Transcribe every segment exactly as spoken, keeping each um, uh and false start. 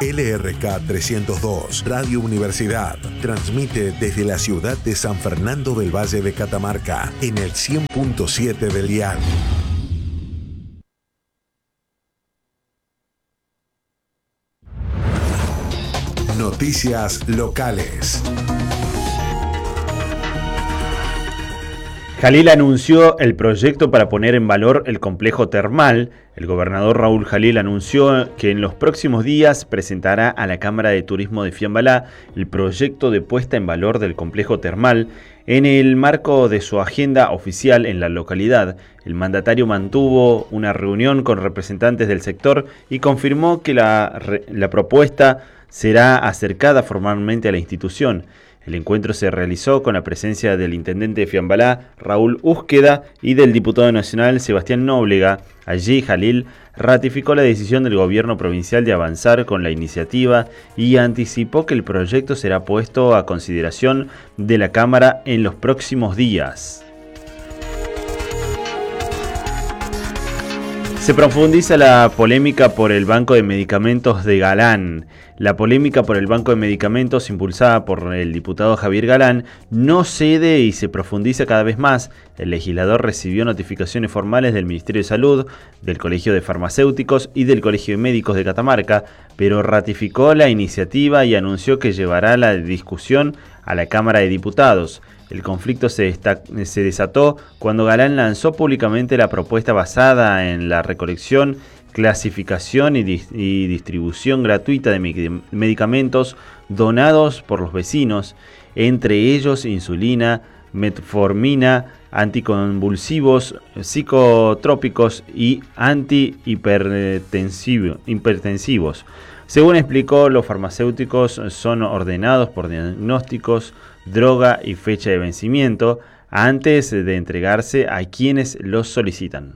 L R K trescientos dos, Radio Universidad, transmite desde la ciudad de San Fernando del Valle de Catamarca, en el cien punto siete del dial. Noticias locales. Jalil anunció el proyecto para poner en valor el complejo termal. El gobernador Raúl Jalil anunció que en los próximos días presentará a la Cámara de Turismo de Fiambalá el proyecto de puesta en valor del complejo termal. En el marco de su agenda oficial en la localidad, el mandatario mantuvo una reunión con representantes del sector y confirmó que la, la propuesta será acercada formalmente a la institución. El encuentro se realizó con la presencia del intendente de Fiambalá, Raúl Úsqueda, y del diputado nacional Sebastián Nóblega. Allí Jalil ratificó la decisión del gobierno provincial de avanzar con la iniciativa y anticipó que el proyecto será puesto a consideración de la Cámara en los próximos días. Se profundiza la polémica por el Banco de Medicamentos de Galán. La polémica por el Banco de Medicamentos, impulsada por el diputado Javier Galán, no cede y se profundiza cada vez más. El legislador recibió notificaciones formales del Ministerio de Salud, del Colegio de Farmacéuticos y del Colegio de Médicos de Catamarca, pero ratificó la iniciativa y anunció que llevará la discusión a la Cámara de Diputados. El conflicto se, se desató cuando Galán lanzó públicamente la propuesta basada en la recolección, clasificación y, dis y distribución gratuita de me medicamentos donados por los vecinos, entre ellos insulina, metformina, anticonvulsivos, psicotrópicos y antihipertensivos. Según explicó, los farmacéuticos son ordenados por diagnósticos, droga y fecha de vencimiento antes de entregarse a quienes los solicitan.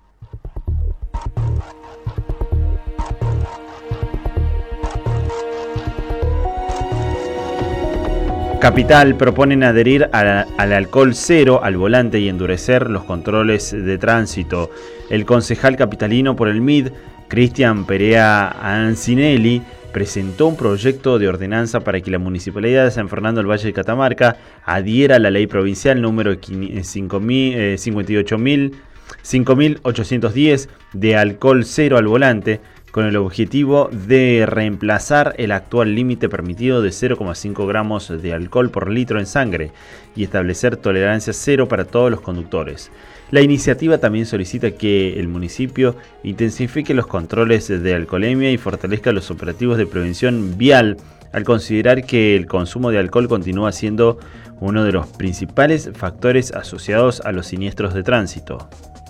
Capital proponen adherir al, al alcohol cero al volante y endurecer los controles de tránsito. El concejal capitalino por el M I D, Cristian Perea Ancinelli, presentó un proyecto de ordenanza para que la Municipalidad de San Fernando del Valle de Catamarca adhiera a la ley provincial número cinco mil ochocientos diez de alcohol cero al volante, con el objetivo de reemplazar el actual límite permitido de cero coma cinco gramos de alcohol por litro en sangre y establecer tolerancia cero para todos los conductores. La iniciativa también solicita que el municipio intensifique los controles de alcoholemia y fortalezca los operativos de prevención vial, al considerar que el consumo de alcohol continúa siendo uno de los principales factores asociados a los siniestros de tránsito.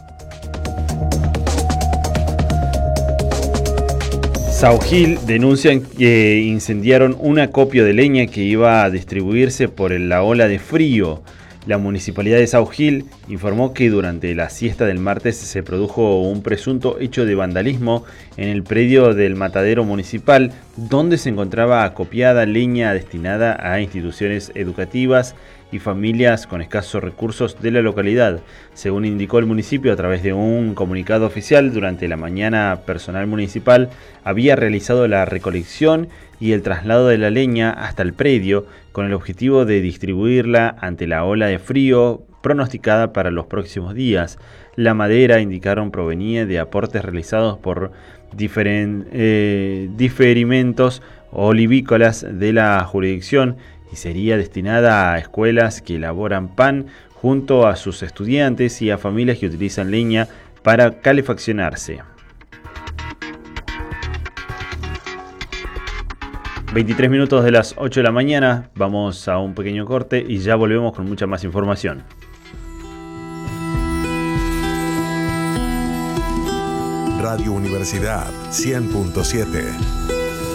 Saugil denuncian que incendiaron un acopio de leña que iba a distribuirse por la ola de frío. La Municipalidad de Saugil informó que durante la siesta del martes se produjo un presunto hecho de vandalismo en el predio del matadero municipal, donde se encontraba acopiada leña destinada a instituciones educativas y familias con escasos recursos de la localidad. Según indicó el municipio a través de un comunicado oficial, durante la mañana personal municipal había realizado la recolección y el traslado de la leña hasta el predio con el objetivo de distribuirla ante la ola de frío pronosticada para los próximos días. La madera, indicaron, provenía de aportes realizados por diferen, eh, diferimentos olivícolas de la jurisdicción y sería destinada a escuelas que elaboran pan junto a sus estudiantes y a familias que utilizan leña para calefaccionarse. veintitrés minutos de las ocho de la mañana, vamos a un pequeño corte y ya volvemos con mucha más información. Radio Universidad cien punto siete.